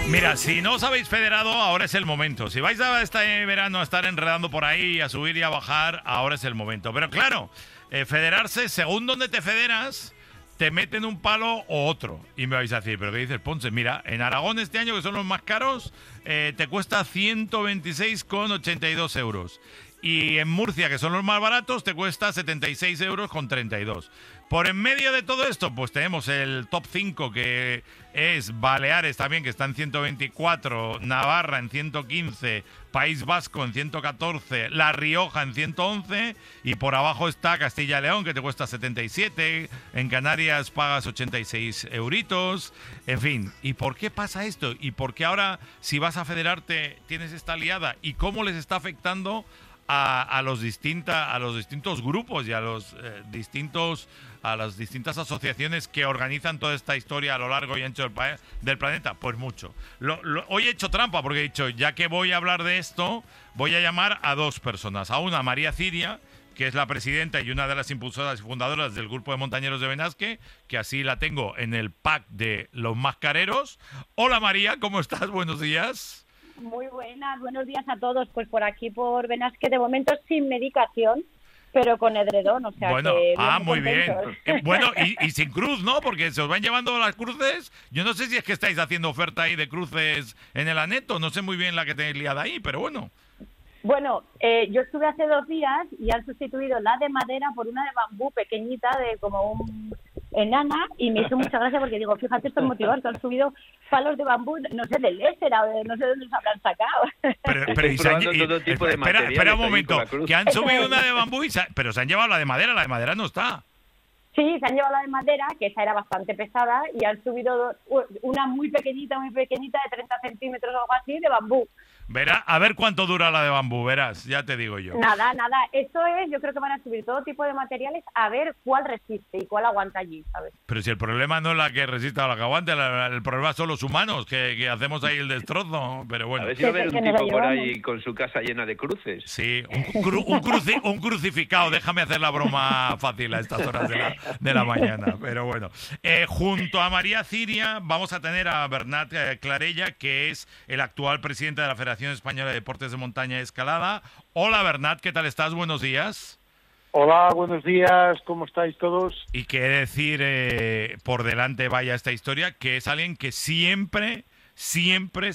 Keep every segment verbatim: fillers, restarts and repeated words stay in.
Mira, si no os habéis federado, ahora es el momento. Si vais a este verano a estar enredando por ahí, a subir y a bajar, ahora es el momento. Pero claro, eh, federarse, según donde te federas, te meten un palo o otro. Y me vais a decir, ¿pero qué dices, Ponce? Mira, en Aragón este año, que son los más caros, eh, te cuesta ciento veintiséis con ochenta y dos euros. Y en Murcia, que son los más baratos, te cuesta setenta y seis euros con treinta y dos. Por en medio de todo esto, pues tenemos el top cinco, que es Baleares también, que está en ciento veinticuatro, Navarra en ciento quince, País Vasco en ciento catorce, La Rioja en ciento once, y por abajo está Castilla y León, que te cuesta setenta y siete, en Canarias pagas ochenta y seis euritos, en fin. ¿Y por qué pasa esto? ¿Y por qué ahora, si vas a federarte, tienes esta liada? ¿Y cómo les está afectando A, a los distinta, a los distintos grupos y a los eh, distintos a las distintas asociaciones que organizan toda esta historia a lo largo y ancho del, pa- del planeta? Pues mucho. Lo, lo, hoy he hecho trampa porque he dicho, ya que voy a hablar de esto, voy a llamar a dos personas. A una, María Ciria, que es la presidenta y una de las impulsoras y fundadoras del grupo de montañeros de Benasque, que así la tengo en el pack de los mascareros. Hola María, ¿cómo estás? Buenos días. Muy buenas, buenos días a todos. Pues por aquí, por Benasque, de momento sin medicación, pero con edredón, o sea bueno, que... ah, muy contentos. bien. Eh, bueno, y, y sin cruz, ¿no? Porque se os van llevando las cruces. Yo no sé si es que estáis haciendo oferta ahí de cruces en el Aneto. No sé muy bien la que tenéis liada ahí, pero bueno. Bueno, eh, yo estuve hace dos días y han sustituido la de madera por una de bambú pequeñita, de como un enana, y me hizo mucha gracia porque digo, fíjate estos motivadores que han subido palos de bambú, no sé, de Lésera, no sé de dónde los habrán sacado. Pero, pero y se han, y, todo tipo de espera, espera un momento, que han subido Eso es. una de bambú, y se, pero se han llevado la de madera, la de madera no está. Sí, se han llevado la de madera, que esa era bastante pesada, y han subido dos- una muy pequeñita, muy pequeñita, de treinta centímetros o algo así, de bambú. Verá, a ver cuánto dura la de bambú, verás, ya te digo yo. Nada, nada, eso es, yo creo que van a subir todo tipo de materiales a ver cuál resiste y cuál aguanta allí, ¿sabes? Pero si el problema no es la que resista o la que aguante, la- el problema son los humanos, que, que hacemos ahí el destrozo, pero A bueno. ver si va a haber Que un nos la tipo por llevamos. ahí con su casa llena de cruces. Sí, un, cru- un, cruci- un crucificado, déjame hacer la broma fácil a estas horas de la, de la mañana, pero bueno. Eh, junto a María Ciria vamos a tener a Bernat eh, Clarella, que es el actual presidente de la Federación Española de Deportes de Montaña y Escalada. Hola Bernat, ¿qué tal estás? Buenos días. Hola, buenos días, ¿cómo estáis todos? Y qué decir, eh, por delante vaya esta historia, que es alguien que siempre, siempre,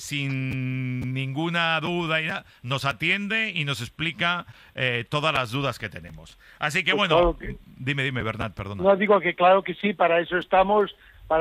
sin ninguna duda, y nada, nos atiende y nos explica eh, todas las dudas que tenemos. Así que Pues bueno, claro que- dime, dime, Bernat, perdona. No digo que claro que sí, para eso estamos,